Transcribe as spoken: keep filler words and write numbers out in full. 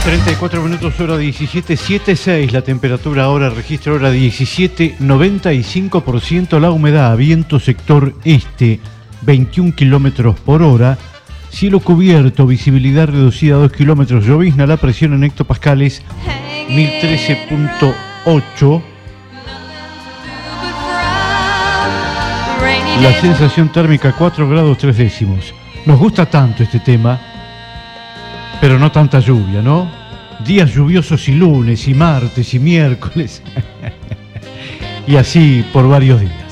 treinta y cuatro minutos, hora diecisiete, siete seis, la temperatura ahora, registro hora diecisiete, noventa y cinco por ciento la humedad, viento sector este, veintiún kilómetros por hora, cielo cubierto, visibilidad reducida a dos kilómetros, llovizna, la presión en hectopascales, mil trece punto ocho, la sensación térmica cuatro grados tres décimos. Nos gusta tanto este tema, pero no tanta lluvia, ¿no? Días lluviosos y lunes, y martes, y miércoles. Y así por varios días.